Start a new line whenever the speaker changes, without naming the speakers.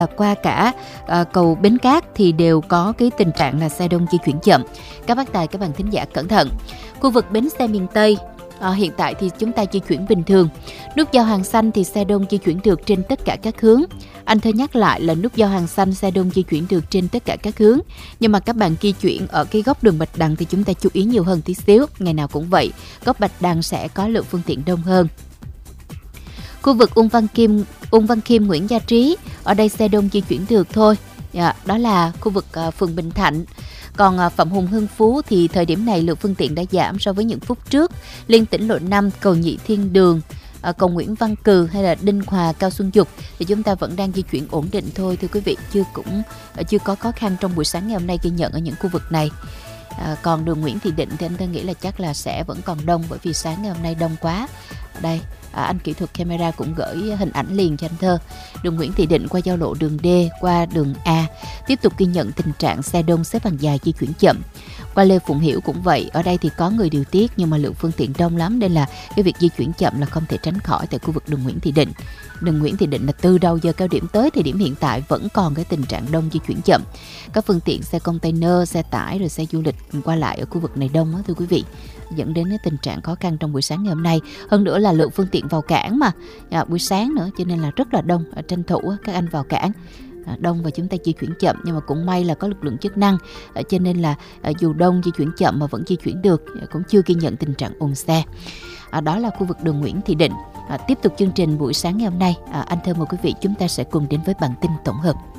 qua cả cầu Bến Cát thì đều có cái tình trạng là xe đông di chuyển chậm. Các bác tài, các bạn thính giả cẩn thận. Khu vực bến xe miền Tây hiện tại thì chúng ta di chuyển bình thường. Nút giao Hàng Xanh thì xe đông di chuyển được trên tất cả các hướng. Anh thơ nhắc lại là nút giao Hàng Xanh xe đông di chuyển được trên tất cả các hướng. Nhưng mà các bạn di chuyển ở cái góc đường Bạch Đằng thì chúng ta chú ý nhiều hơn tí xíu. Ngày nào cũng vậy, góc Bạch Đằng sẽ có lượng phương tiện đông hơn. Khu vực Ung Văn Khiêm, Nguyễn Gia Trí, ở đây xe đông di chuyển được thôi. Đó là khu vực phường Bình Thạnh. Còn Phạm Hùng Hưng Phú thì thời điểm này lượng phương tiện đã giảm so với những phút trước. Liên tỉnh lộ 5, cầu Nhị Thiên Đường, cầu Nguyễn Văn Cừ hay là Đinh Hòa, Cao Xuân Dục thì chúng ta vẫn đang di chuyển ổn định thôi thưa quý vị, chưa có khó khăn trong buổi sáng ngày hôm nay ghi nhận ở những khu vực này. Còn đường Nguyễn Thị Định thì anh ta nghĩ là chắc là sẽ vẫn còn đông, bởi vì sáng ngày hôm nay đông quá. Đây, anh kỹ thuật camera cũng gửi hình ảnh liền cho anh Thơ. Đường Nguyễn Thị Định qua giao lộ đường D qua đường A tiếp tục ghi nhận tình trạng xe đông xếp hàng dài di chuyển chậm. Qua Lê Phụng Hiểu cũng vậy, ở đây thì có người điều tiết nhưng mà lượng phương tiện đông lắm nên là cái việc di chuyển chậm là không thể tránh khỏi tại khu vực đường Nguyễn Thị Định. Đường Nguyễn Thị Định là từ đầu giờ cao điểm tới thời điểm hiện tại vẫn còn cái tình trạng đông di chuyển chậm. Các phương tiện xe container, xe tải rồi xe du lịch qua lại ở khu vực này đông đó thưa quý vị, dẫn đến cái tình trạng khó khăn trong buổi sáng ngày hôm nay. Hơn nữa là lượng phương tiện vào cảng mà buổi sáng nữa cho nên là rất là đông, tranh thủ các anh vào cảng đông và chúng ta di chuyển chậm, nhưng mà cũng may là có lực lượng chức năng cho nên là dù đông di chuyển chậm mà vẫn di chuyển được, cũng chưa ghi nhận tình trạng ùn xe. Đó là khu vực đường Nguyễn Thị Định. Tiếp tục chương trình buổi sáng ngày hôm nay, anh Thơ mời quý vị chúng ta sẽ cùng đến với bản tin tổng hợp.